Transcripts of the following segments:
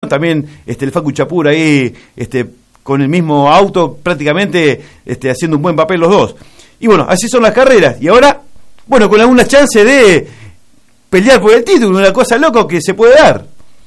también el Facu Chapur ahí con el mismo auto prácticamente haciendo un buen papel los dos. Y bueno, así son las carreras. Y ahora, bueno, con alguna chance de pelear por el título, una cosa loca que se puede dar.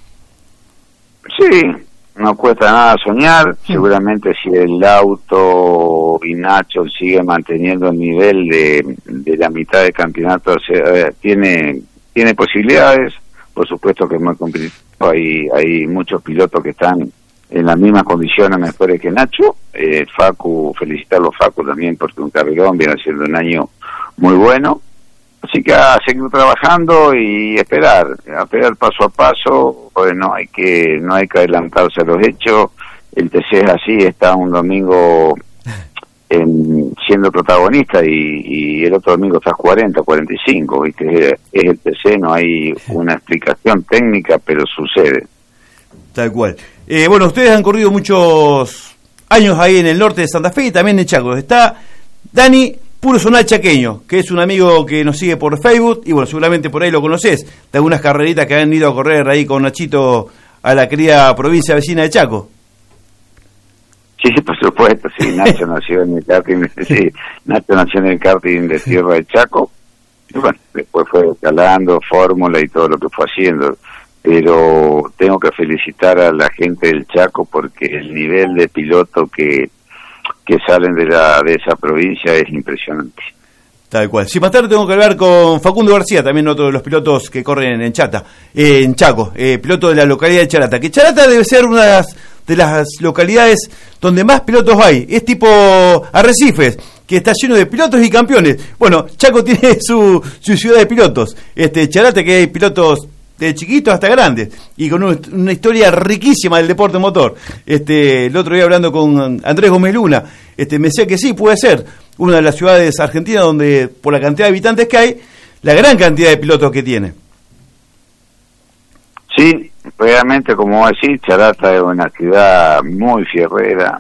Sí, no cuesta nada soñar. Seguramente si el auto y Nacho sigue manteniendo el nivel de la mitad del campeonato, tiene posibilidades. Por supuesto que es muy competitivo. Hay muchos pilotos que están en las mismas condiciones, mejores que Nacho. Facu, felicitarlo a Facu también porque un carrerón viene haciendo un año muy bueno. Así que a seguir trabajando y esperar paso a paso. Pues no hay que adelantarse a los hechos. El TC es así, está un domingo siendo protagonista y el otro domingo estás 40, 45, ¿viste? Es el TC, no hay una explicación técnica, pero sucede. Tal cual. Bueno, ustedes han corrido muchos años ahí en el norte de Santa Fe y también en Chaco. Está Dani Puro Zonal Chaqueño, que es un amigo que nos sigue por Facebook, y bueno, seguramente por ahí lo conoces, de algunas carreritas que han ido a correr ahí con Nachito a la querida provincia vecina de Chaco. Sí, por supuesto, sí, Nacho nació en el karting, sí, Nacho nació en el karting de Tierra de Chaco, y bueno, después fue escalando, fórmula y todo lo que fue haciendo, pero tengo que felicitar a la gente del Chaco porque el nivel de piloto que salen de esa provincia es impresionante. Tal cual. Si más tarde tengo que hablar con Facundo García, también otro de los pilotos que corren en Chaco, piloto de la localidad de Charata, que Charata debe ser una de las localidades donde más pilotos hay, es tipo Arrecifes, que está lleno de pilotos y campeones. Bueno, Chaco tiene su ciudad de pilotos, Charata que hay pilotos de chiquitos hasta grandes, y con una historia riquísima del deporte motor. El otro día hablando con Andrés Gómez Luna, me decía que sí, puede ser una de las ciudades argentinas donde, por la cantidad de habitantes que hay, la gran cantidad de pilotos que tiene. Sí, realmente, como decís, Charata es una ciudad muy fierrera,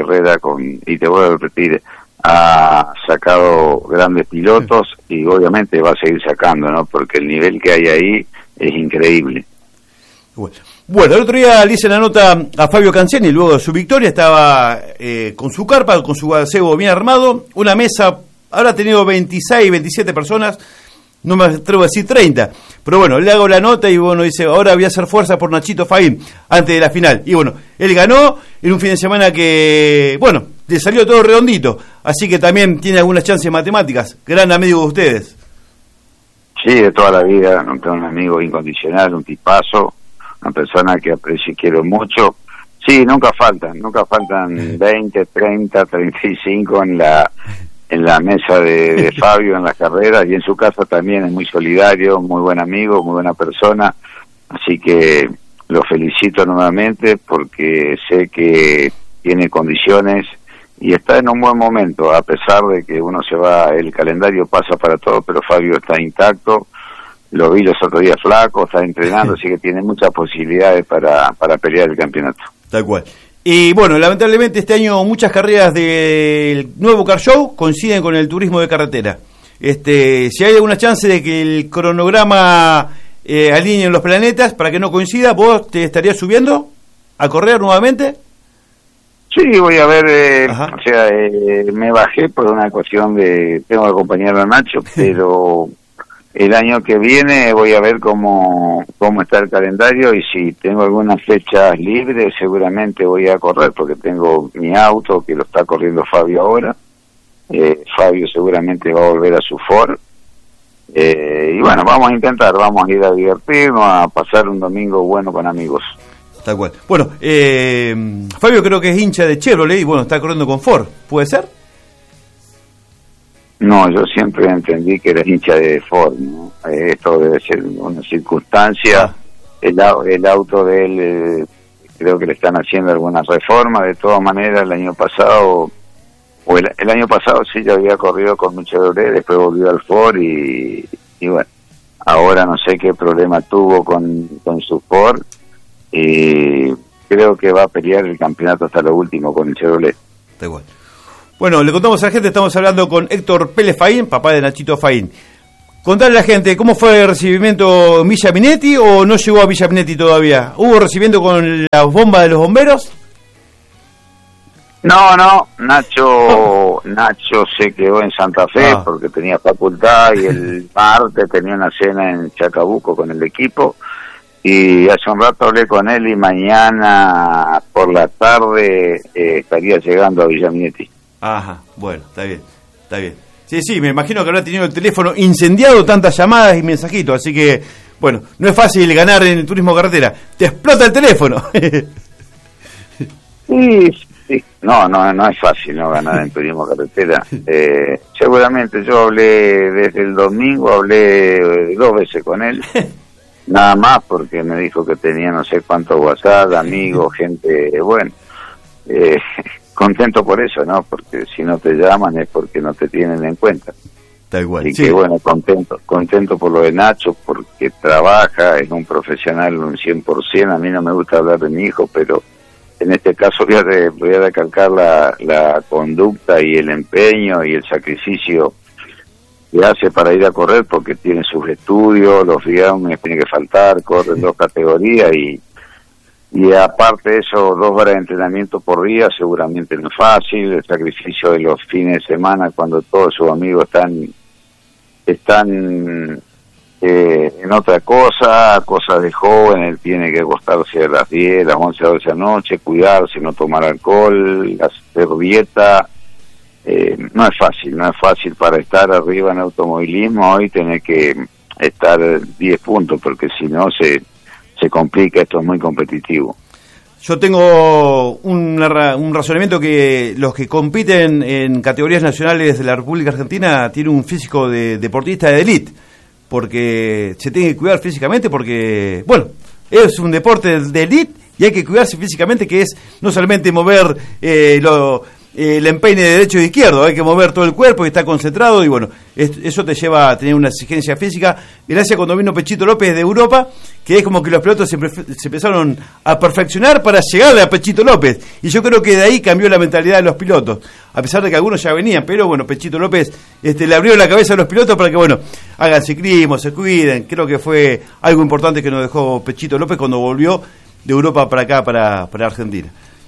y te voy a repetir, ha sacado grandes pilotos y obviamente va a seguir sacando, ¿no? Porque el nivel que hay ahí es increíble. Bueno, el otro día le hice la nota a Fabio Canciani, luego de su victoria, estaba con su carpa, con su gazebo bien armado, una mesa, habrá tenido 26, 27 personas, no me atrevo a decir 30, pero bueno, le hago la nota y bueno, dice, ahora voy a hacer fuerza por Nachito Faín, antes de la final, y bueno, él ganó en un fin de semana que, bueno, le salió todo redondito, así que también tiene algunas chances matemáticas, gran amigo de ustedes. Sí, de toda la vida, no tengo un amigo incondicional, un tipazo, una persona que aprecio y quiero mucho. Sí, nunca faltan 20, 30, 35 en la mesa de Fabio en las carreras, y en su casa también es muy solidario, muy buen amigo, muy buena persona, así que lo felicito nuevamente porque sé que tiene condiciones y está en un buen momento, a pesar de que uno se va, el calendario pasa para todo, pero Fabio está intacto, lo vi los otros días flaco, está entrenando, así que tiene muchas posibilidades para pelear el campeonato. Tal cual. Y bueno, lamentablemente este año muchas carreras del nuevo Car Show coinciden con el turismo de carretera. Si hay alguna chance de que el cronograma alinee los planetas para que no coincida, ¿vos te estarías subiendo a correr nuevamente? Sí, voy a ver, me bajé por una cuestión de, tengo que acompañar a Nacho, pero el año que viene voy a ver cómo está el calendario y si tengo algunas fechas libres seguramente voy a correr porque tengo mi auto que lo está corriendo Fabio ahora, Fabio seguramente va a volver a su Ford, y bueno, vamos a ir a divertirnos, a pasar un domingo bueno con amigos. Tal cual. Bueno, Fabio creo que es hincha de Chevrolet y bueno, está corriendo con Ford, ¿puede ser? No, yo siempre entendí que era hincha de Ford, ¿no? Esto debe ser una circunstancia, el auto de él creo que le están haciendo alguna reforma, de todas maneras el año pasado sí ya había corrido con un Chevrolet, después volvió al Ford y bueno, ahora no sé qué problema tuvo con su Ford, y creo que va a pelear el campeonato hasta lo último con el Chevrolet. Da igual. Bueno, le contamos a la gente, estamos hablando con Héctor Pérez Faín, papá de Nachito Faín. Contarle a la gente, ¿cómo fue el recibimiento en Villa Minetti o no llegó a Villa Minetti todavía? ¿Hubo recibimiento con las bombas de los bomberos? No, Nacho se quedó en Santa Fe porque tenía facultad y el martes tenía una cena en Chacabuco con el equipo y hace un rato hablé con él y mañana por la tarde estaría llegando a Villa Minetti. Ajá, bueno, está bien. Sí, me imagino que habrá tenido el teléfono incendiado, tantas llamadas y mensajitos, así que, bueno, no es fácil ganar en el turismo carretera, te explota el teléfono. Sí. No es fácil no ganar en turismo carretera. Seguramente yo hablé desde el domingo, hablé 2 veces con él, nada más porque me dijo que tenía no sé cuántos WhatsApp, amigos, gente, bueno, contento por eso, ¿no? Porque si no te llaman es porque no te tienen en cuenta. Tal cual. Y que bueno, contento por lo de Nacho, porque trabaja, es un profesional un 100%, a mí no me gusta hablar de mi hijo, pero en este caso voy a recalcar la conducta y el empeño y el sacrificio que hace para ir a correr, porque tiene sus estudios, los viernes tiene que faltar, corre en 2 categorías y aparte de eso 2 horas de entrenamiento por día seguramente no es fácil, el sacrificio de los fines de semana cuando todos sus amigos están en otra cosas de joven, él tiene que acostarse a las 10, las 11 horas de la noche, cuidarse, no tomar alcohol, hacer dieta, no es fácil para estar arriba en automovilismo, hoy tener que estar 10 puntos, porque si no se complica, esto es muy competitivo. Yo tengo un razonamiento que los que compiten en categorías nacionales de la República Argentina tienen un físico de deportista de élite, porque se tiene que cuidar físicamente, porque, bueno, es un deporte de élite y hay que cuidarse físicamente, que es no solamente mover el empeine de derecho y de izquierdo, hay que mover todo el cuerpo y estar concentrado, y bueno, eso te lleva a tener una exigencia física. Gracias cuando vino Pechito López de Europa, que es como que los pilotos se empezaron a perfeccionar para llegarle a Pechito López, y yo creo que de ahí cambió la mentalidad de los pilotos, a pesar de que algunos ya venían, pero bueno, Pechito López le abrió la cabeza a los pilotos para que, bueno, hagan ciclismo, se cuiden. Creo que fue algo importante que nos dejó Pechito López cuando volvió de Europa para acá, para Argentina.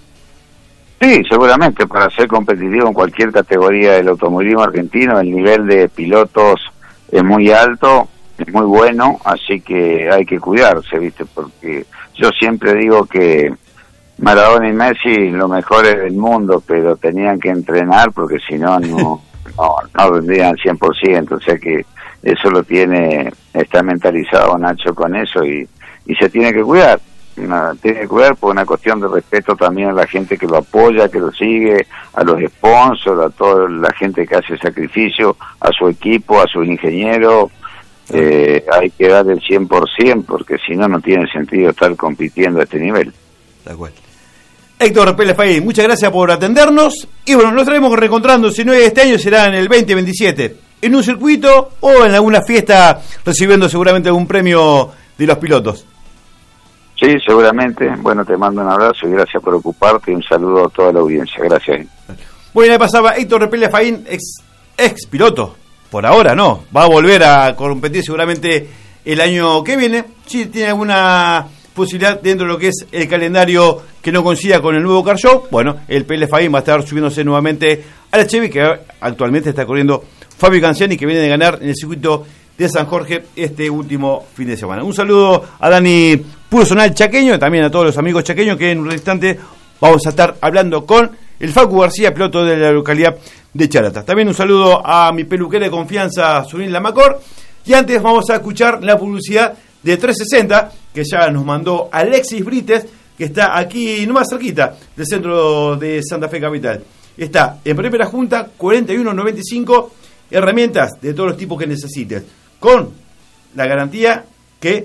Sí, seguramente para ser competitivo en cualquier categoría del automovilismo argentino, el nivel de pilotos es muy alto, es muy bueno, así que hay que cuidarse, ¿viste? Porque yo siempre digo que Maradona y Messi lo mejores del mundo, pero tenían que entrenar porque si no vendrían 100%, o sea que eso está mentalizado Nacho con eso y se tiene que cuidar. Tiene que cuidar por una cuestión de respeto también a la gente que lo apoya, que lo sigue, a los sponsors, a toda la gente que hace sacrificio, a su equipo, a sus ingenieros. Hay que dar el 100% porque si no tiene sentido estar compitiendo a este nivel. De acuerdo. Héctor Pérez Faín, muchas gracias por atendernos y bueno, nos estaremos reencontrando, si no es este año será en el 2027, en un circuito o en alguna fiesta recibiendo seguramente algún premio de los pilotos. Sí, seguramente. Bueno, te mando un abrazo y gracias por ocuparte y un saludo a toda la audiencia. Gracias. Bueno, ahí pasaba Héctor Repele Faín, ex piloto. Por ahora no, va a volver a competir seguramente el año que viene. Sí, tiene alguna posibilidad dentro de lo que es el calendario que no coincida con el nuevo Car Show. Bueno, el Pele Faín va a estar subiéndose nuevamente a la Chevy, que actualmente está corriendo Fabio Canciani, que viene de ganar en el circuito de San Jorge este último fin de semana. Un saludo a Dani Puro Sonal Chaqueño, y también a todos los amigos chaqueños, que en un instante vamos a estar hablando con el Facu García, piloto de la localidad de Charata. También un saludo a mi peluquera de confianza, Sunil Lamacor, y antes vamos a escuchar la publicidad de 360, que ya nos mandó Alexis Brites, que está aquí nomás cerquita del centro de Santa Fe Capital. Está en Primera Junta, 4195, herramientas de todos los tipos que necesites, con la garantía que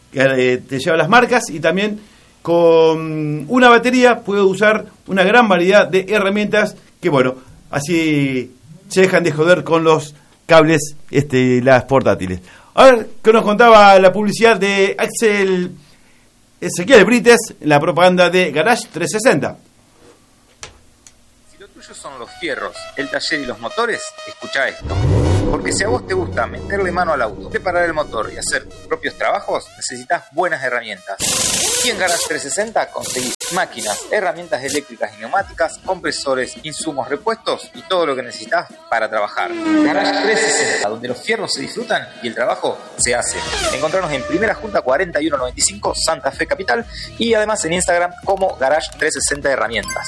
te lleva las marcas, y también con una batería puedes usar una gran variedad de herramientas que, bueno, así se dejan de joder con los cables las portátiles. A ver, ¿qué nos contaba la publicidad de Ezequiel Brites, la propaganda de Garage 360? tuyos son los fierros, el taller y los motores, escucha esto. Porque si a vos te gusta meterle mano al auto, preparar el motor y hacer tus propios trabajos, necesitas buenas herramientas. Y en Garage 360 conseguís máquinas, herramientas eléctricas y neumáticas, compresores, insumos, repuestos y todo lo que necesitas para trabajar. Garage 360, donde los fierros se disfrutan y el trabajo se hace. Encontrarnos en Primera Junta 4195, Santa Fe Capital, y además en Instagram como Garage 360 Herramientas.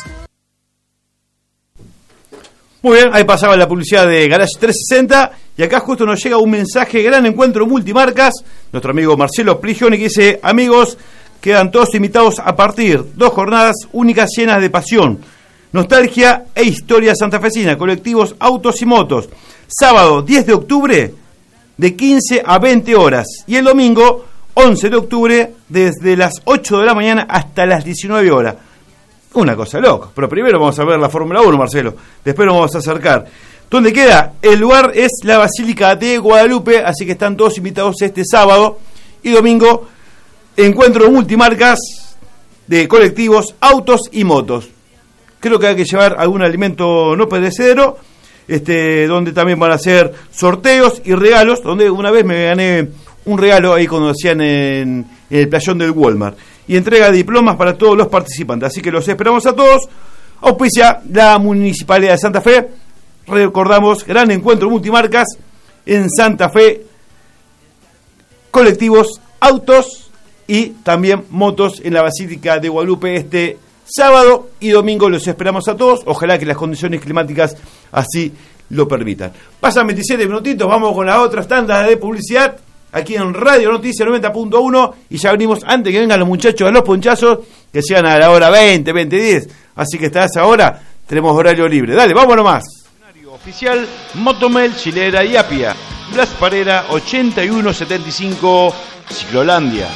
Muy bien, ahí pasaba la publicidad de Garage 360 y acá justo nos llega un mensaje: gran encuentro multimarcas, nuestro amigo Marcelo Prigioni, que dice: amigos, quedan todos invitados a partir 2 jornadas únicas llenas de pasión, nostalgia e historia santafesina, colectivos, autos y motos. Sábado 10 de octubre de 15 a 20 horas y el domingo 11 de octubre desde las 8 de la mañana hasta las 19 horas. Una cosa loca, pero primero vamos a ver la Fórmula 1, Marcelo, después nos vamos a acercar. ¿Dónde queda? El lugar es la Basílica de Guadalupe, así que están todos invitados este sábado y domingo. Encuentro multimarcas de colectivos, autos y motos. Creo que hay que llevar algún alimento no perecedero, donde también van a hacer sorteos y regalos, donde una vez me gané un regalo ahí cuando hacían en el playón del Walmart. Y entrega de diplomas para todos los participantes. Así que los esperamos a todos. Auspicia la Municipalidad de Santa Fe. Recordamos, gran encuentro multimarcas en Santa Fe. Colectivos, autos y también motos en la Basílica de Guadalupe este sábado y domingo. Los esperamos a todos. Ojalá que las condiciones climáticas así lo permitan. Pasan 27 minutitos. Vamos con la otra tanda de publicidad aquí en Radio Noticias 90.1 y ya venimos antes que vengan los muchachos a los ponchazos, que llegan a la hora 20:10, así que hasta esa hora tenemos horario libre. Dale, vámonos más. Oficial Motomel, Chilera y Apia, Blas Parera 8175, Ciclolandia.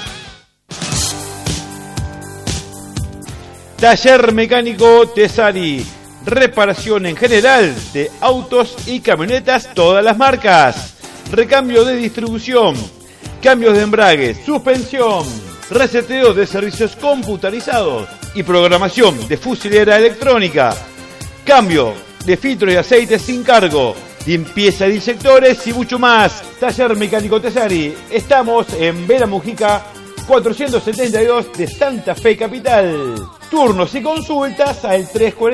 Taller Mecánico Tesari, reparación en general de autos y camionetas, todas las marcas. Recambio de distribución, cambios de embrague, suspensión, reseteo de servicios computarizados y programación de fusilera electrónica, cambio de filtro y aceite sin cargo, limpieza de inyectores y mucho más. Taller Mecánico Tesari, estamos en Vera Mujica 472 de Santa Fe Capital. Turnos y consultas al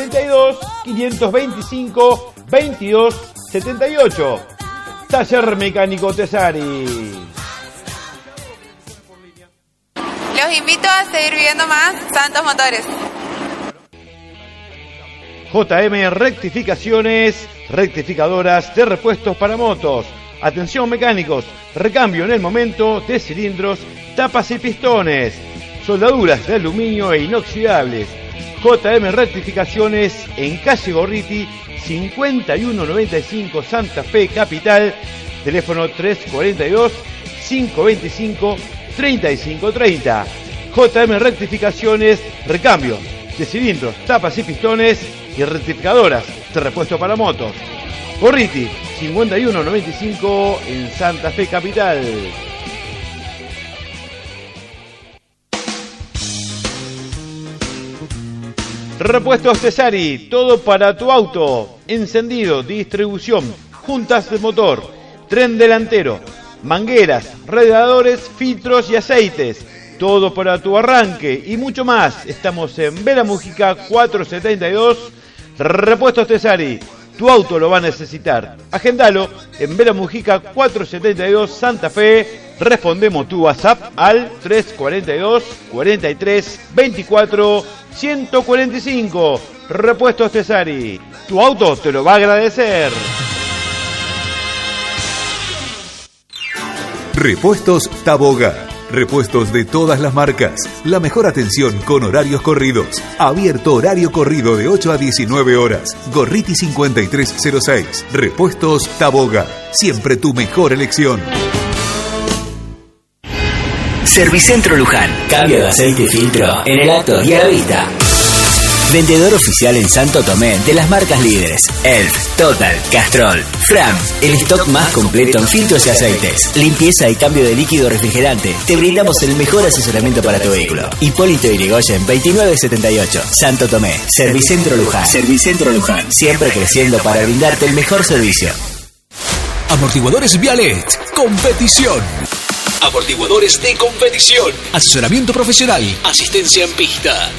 342-525-2278. Taller Mecánico Tesari. Los invito a seguir viendo más Santos Motores. JM Rectificaciones, rectificadoras de repuestos para motos. Atención mecánicos, recambio en el momento de cilindros, tapas y pistones, soldaduras de aluminio e inoxidables. JM Rectificaciones en calle Gorriti 5195 Santa Fe Capital, teléfono 342-525-3530. JM Rectificaciones, recambio de cilindros, tapas y pistones y rectificadoras de repuesto para motos. Gorriti 5195 en Santa Fe Capital. Repuestos Tesari, todo para tu auto, encendido, distribución, juntas de motor, tren delantero, mangueras, radiadores, filtros y aceites, todo para tu arranque y mucho más. Estamos en Vera Mujica 472, Repuestos Tesari, tu auto lo va a necesitar. Agendalo en Vera Mujica 472 Santa Fe. Respondemos tu WhatsApp al 342 43 24 145. Repuestos Tesari, tu auto te lo va a agradecer. Repuestos Taboga. Repuestos de todas las marcas. La mejor atención con horarios corridos. Abierto horario corrido de 8 a 19 horas. Gorriti 5306. Repuestos Taboga. Siempre tu mejor elección. Servicentro Luján. Cambio de aceite y filtro en el acto y a la vista. Vendedor oficial en Santo Tomé de las marcas líderes Elf, Total, Castrol, Fram. El stock más completo en filtros y aceites, limpieza y cambio de líquido refrigerante. Te brindamos el mejor asesoramiento para tu vehículo. Hipólito Yrigoyen 2978, Santo Tomé. Servicentro Luján. Servicentro Luján. Siempre creciendo para brindarte el mejor servicio. Amortiguadores Vialet. Competición. Amortiguadores de competición. Asesoramiento profesional. Asistencia en pista.